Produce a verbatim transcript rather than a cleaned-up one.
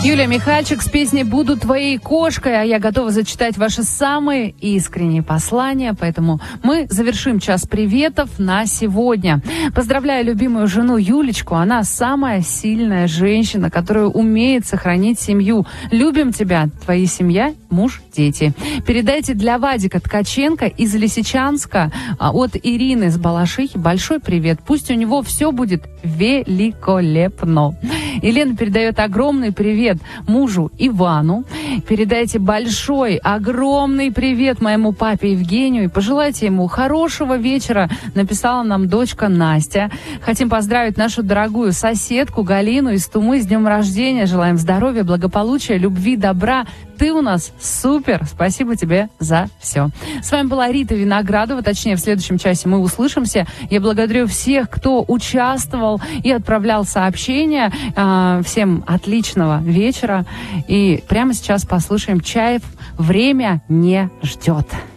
Юлия Михальчик с песней «Буду твоей кошкой», а я готова зачитать ваши самые искренние послания, поэтому мы завершим час приветов на сегодня. Поздравляю любимую жену Юлечку, она самая сильная женщина, которая умеет сохранить семью. Любим тебя, твоя семья, муж, дети. Передайте для Вадика Ткаченко из Лисичанска от Ирины с Балашихи большой привет. Пусть у него все будет великолепно. Елена передает огромный привет мужу Ивану. Передайте большой, огромный привет моему папе Евгению и пожелайте ему хорошего вечера, написала нам дочка Настя. Хотим поздравить нашу дорогую соседку Галину из Тумы с днем рождения. Желаем здоровья, благополучия, любви, добра. Ты у нас супер. Спасибо тебе за все. С вами была Рита Виноградова. Точнее, в следующем часе мы услышимся. Я благодарю всех, кто участвовал и отправлял сообщения. Всем отличного вечера. И прямо сейчас послушаем Чаев «Время не ждет».